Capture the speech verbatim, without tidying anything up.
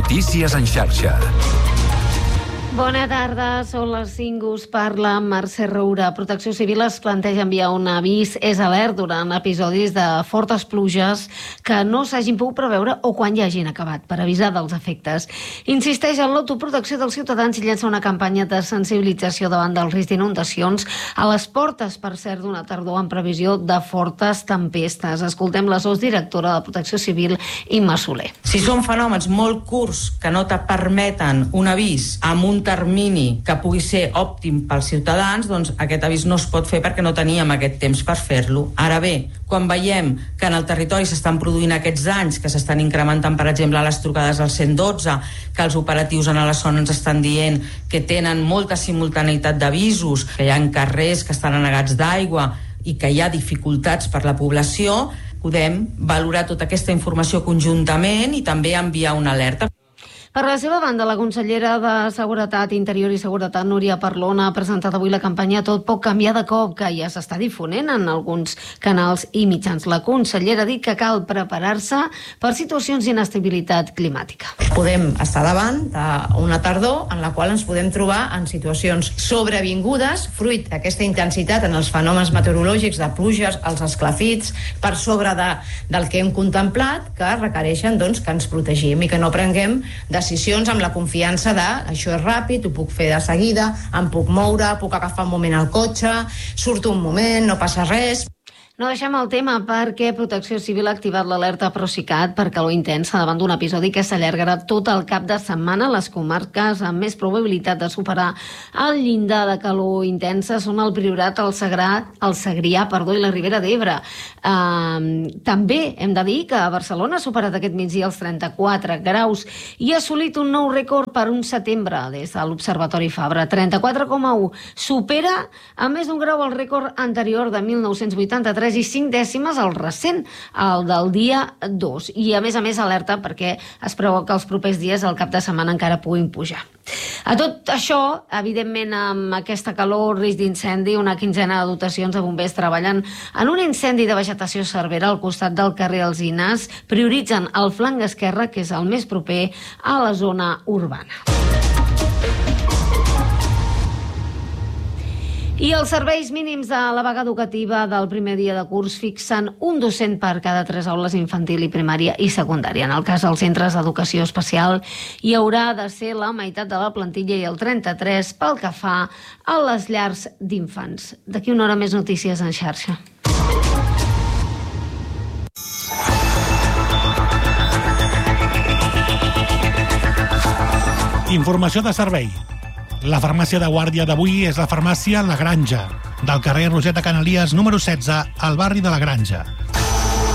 Notícies en xarxa. Bona tarda, són les cinc, us parla Mercè Roura. Protecció Civil es planteja enviar un avís és alert durant episodis de fortes pluges que no s'hagin pogut preveure o quan ja hagin acabat, per avisar dels efectes. Insisteix en l'autoprotecció dels ciutadans i llença una campanya de sensibilització davant del risc d'inundacions a les portes, per cert, d'una tardor en previsió de fortes tempestes. Escoltem la sotsdirectora de Protecció Civil, Imma Soler. Si són fenòmens molt curts que no te permeten un avís amb un termini que pugui ser òptim pels ciutadans, doncs aquest avís no es pot fer perquè no teníem aquest temps per fer-lo. Ara bé, quan veiem que en el territori s'estan produint aquests danys, que s'estan incrementant, per exemple, les trucades al cent i dotze, que els operatius en la zona ens estan dient que tenen molta simultaneïtat d'avisos, que hi ha carrers que estan anegats d'aigua i que hi ha dificultats per la població, podem valorar tota aquesta informació conjuntament i també enviar una alerta. Per la seva banda, la consellera de Seguretat Interior i Seguretat, Núria Parlon, ha presentat avui la campanya Tot pot canviar de cop, que ja s'està difonent en alguns canals i mitjans. La consellera ha dit que cal preparar-se per situacions d'inestabilitat climàtica. Podem estar davant d'una tardor en la qual ens podem trobar en situacions sobrevingudes, fruit d'aquesta intensitat en els fenòmens meteorològics de pluges, els esclafits, per sobre de, del que hem contemplat, que requereixen doncs, que ens protegim i que no prenguem decisions amb la confiança de això és ràpid, ho puc fer de seguida, em puc moure, puc agafar un moment al cotxe, surto un moment, no passa res. No deixem el tema perquè Protecció Civil ha activat l'alerta Procicat per calor intensa davant d'un episodi que s'allargarà tot el cap de setmana. Les comarques amb més probabilitat de superar el llindar de calor intensa són el Priorat, el Segrià, el Segrià perdó, i la Ribera d'Ebre. Uh, també hem de dir que a Barcelona ha superat aquest migdia els trenta-quatre graus i ha assolit un nou rècord per un setembre des de l'Observatori Fabra. trenta-quatre coma u. Supera a més d'un grau el rècord anterior de mil nou-cents vuitanta-tres i cinc dècimes el recent, el del dia dos. I a més a més alerta perquè es preveu que els propers dies el cap de setmana encara puguin pujar. A tot això, evidentment amb aquesta calor, risc d'incendi, una quinzena de dotacions de bombers treballen en un incendi de vegetació cervera al costat del carrer Alzinars, prioritzen el flanc esquerre, que és el més proper a la zona urbana. I els serveis mínims de la vaga educativa del primer dia de curs fixen un docent per cada tres aules infantil i primària i secundària. En el cas dels centres d'educació especial hi haurà de ser la meitat de la plantilla i el trenta-tres pel que fa a les llars d'infants. D'aquí una hora més notícies en xarxa. Informació de servei. La farmàcia de guàrdia d'avui és la farmàcia La Granja, del carrer Roseta Canalies número setze, al barri de La Granja.